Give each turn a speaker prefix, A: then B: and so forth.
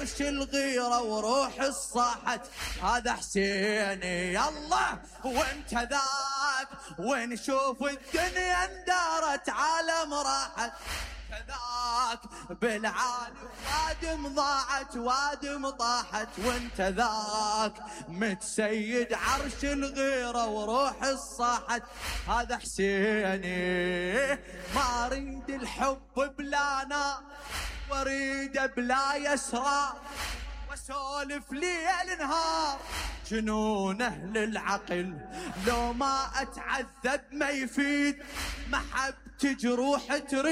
A: عرش الغيرة وروح الصاحت هذا حسيني يالله وانت ذاك ونشوف الدنيا اندارت عالم راحت كذاك بالعالي وادم ضاعت وادم طاحت وانت ذاك متسيد عرش الغيرة وروح الصاحت هذا حسيني ما اريد الحب بلا نار واريد بلا يسرى واسولف ليل نهار جنون اهل العقل لو ما اتعذب ما يفيد محبتي جروح تريد